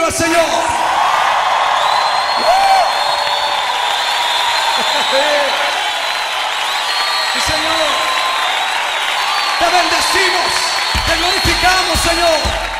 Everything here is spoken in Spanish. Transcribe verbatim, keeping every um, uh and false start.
aplaudirlo al Señor. Sí, Señor. Te bendecimos, te glorificamos, Señor.